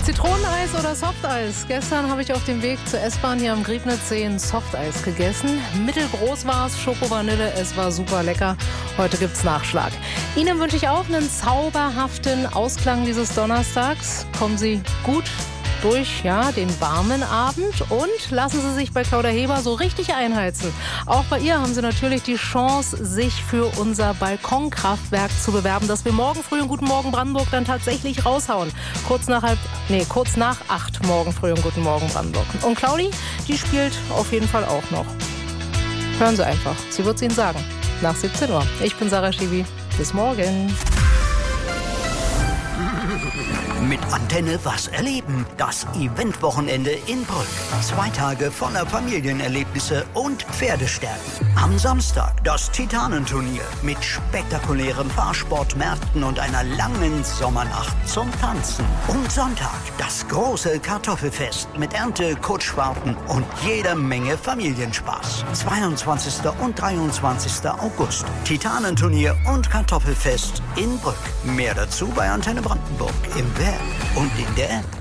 Zitroneneis oder Softeis? Gestern habe ich auf dem Weg zur S-Bahn hier am Griebnitzsee ein Softeis gegessen. Mittelgroß war es, Schoko-Vanille, es war super lecker. Heute gibt's Nachschlag. Ihnen wünsche ich auch einen zauberhaften Ausklang dieses Donnerstags. Kommen Sie gut durch den warmen Abend und lassen Sie sich bei Claudia Heber so richtig einheizen. Auch bei ihr haben Sie natürlich die Chance, sich für unser Balkonkraftwerk zu bewerben, das wir morgen früh im Guten Morgen Brandenburg dann tatsächlich raushauen. Kurz nach 8 morgen früh im Guten Morgen Brandenburg. Und Claudi, die spielt auf jeden Fall auch noch. Hören Sie einfach, sie wird es Ihnen sagen. Nach 17 Uhr. Ich bin Sarah Schiwi. Bis morgen. Mit Antenne was erleben. Das Eventwochenende in Brück. 2 Tage voller Familienerlebnisse und Pferdestärken. Am Samstag das Titanenturnier mit spektakulären Fahrsportmärkten und einer langen Sommernacht zum Tanzen. Und Sonntag das große Kartoffelfest mit Ernte, Kutschfahrten und jede Menge Familienspaß. 22. und 23. August. Titanenturnier und Kartoffelfest in Brück. Mehr dazu bei Antenne Brandenburg im Web und in der App.